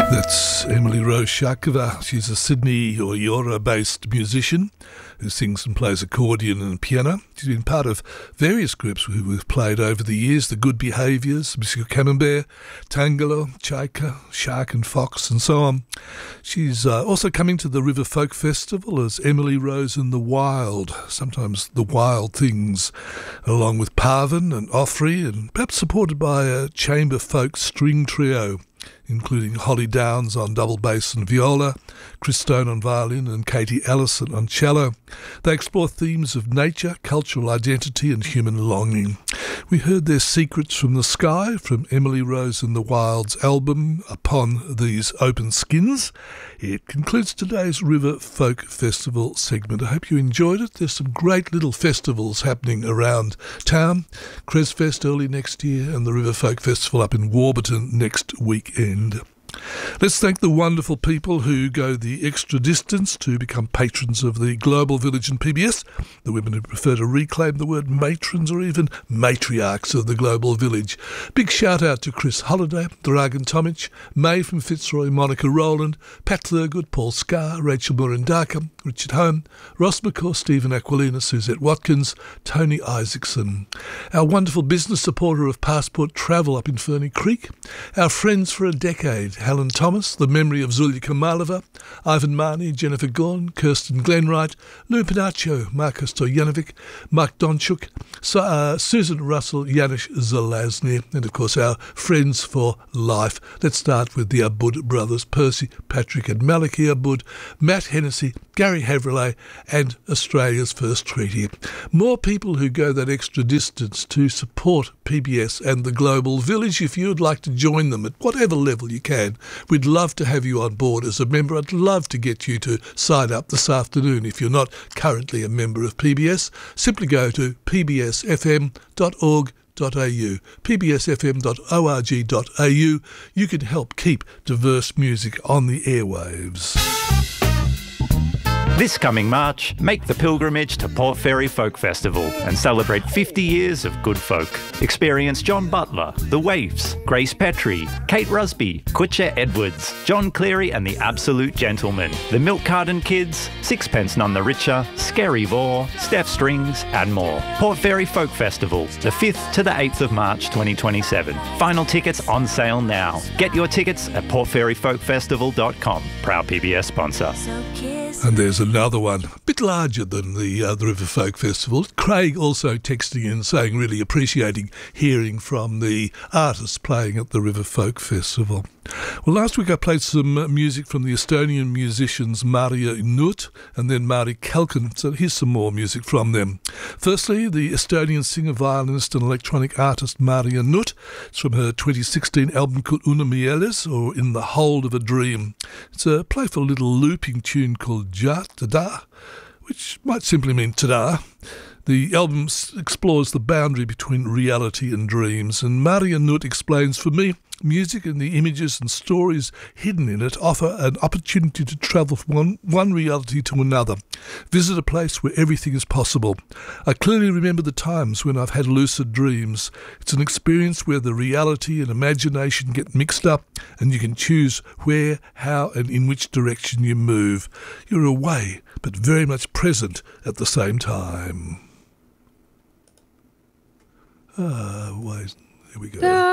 That's Emily Rose Sharkova. She's a Sydney or Eora-based musician who sings and plays accordion and piano. She's been part of various groups who we've played over the years: The Good Behaviours, Musical Camembert, Tangelo, Chaika, Shark and Fox, and so on. She's also coming to the River Folk Festival as Emily Rose and the Wild, sometimes the Wild Things, along with Parvin and Offrey, and perhaps supported by a chamber folk string trio, including Holly Downs on double bass and viola, Chris Stone on violin and Katie Allison on cello. They explore themes of nature, cultural identity and human longing. We heard their Secrets from the Sky from Emily Rose and the Wild's album Upon These Open Skins. It concludes today's River Folk Festival segment. I hope you enjoyed it. There's some great little festivals happening around town. Cresfest early next year and the River Folk Festival up in Warburton next weekend. Let's thank the wonderful people who go the extra distance to become patrons of the Global Village and PBS, the women who prefer to reclaim the word matrons or even matriarchs of the Global Village. Big shout out to Chris Holliday, Dragan Tomic, May from Fitzroy, Monica Rowland, Pat Thurgood, Paul Scarr, Rachel Murindaka, Richard Home, Ross McCaw, Stephen Aquilina, Suzette Watkins, Tony Isaacson. Our wonderful business supporter of Passport Travel up in Ferny Creek, our friends for a decade, Helen Thomas, the memory of Zulia Kamalova, Ivan Marnie, Jennifer Gorn, Kirsten Glenwright, Lou Pinaccio, Marcus Stojanovic, Mark Donchuk, Susan Russell, Janusz Zelazny, and of course our friends for life. Let's start with the Abud brothers, Percy, Patrick and Malachi Abud, Matt Hennessy, Gary Havrelay and Australia's First Treaty. More people who go that extra distance to support PBS and the Global Village. If you'd like to join them at whatever level you can, we'd love to have you on board as a member. I'd love to get you to sign up this afternoon if you're not currently a member of PBS. Simply go to pbsfm.org.au, pbsfm.org.au. You can help keep diverse music on the airwaves. This coming March, make the pilgrimage to Port Fairy Folk Festival and celebrate 50 years of good folk. Experience John Butler, The Waifs, Grace Petrie, Kate Rusby, Kutcher Edwards, John Cleary and the Absolute Gentlemen, the Milk Carton Kids, Sixpence None the Richer, Scary Vore, Steph Strings and more. Port Fairy Folk Festival, the 5th to the 8th of March 2027. Final tickets on sale now. Get your tickets at portfairyfolkfestival.com. Proud PBS sponsor. And there's another one, a bit larger than the River Folk Festival. Craig also texting in saying really appreciating hearing from the artists playing at the River Folk Festival. Well, last week I played some music from the Estonian musicians Maria Nut and then Mari Kelkin, so here's some more music from them. Firstly, the Estonian singer, violinist and electronic artist Maria Nut. It's from her 2016 album called Una Mieles, or In the Hold of a Dream. It's a playful little looping tune called Ja Tada, which might simply mean ta-da. The album explores the boundary between reality and dreams, and Maria Nut explains, for me, music and the images and stories hidden in it offer an opportunity to travel from one reality to another, visit a place where everything is possible. I clearly remember the times when I've had lucid dreams. It's an experience where the reality and imagination get mixed up and you can choose where, how and in which direction you move. You're away, but very much present at the same time. Here we go.